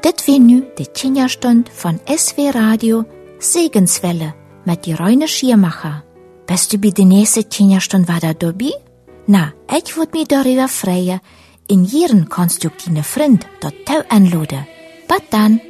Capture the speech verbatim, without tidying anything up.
Dit wie nu de Tjinja-stund van S W Radio Segenswelle met die Reine Schiermacher. Bist du bei de nächste Tjinja-stund wieder dabei? Na, ich würd mich darüber freuen. In jeden kannst du deine Freund dort anladen. Bis dann!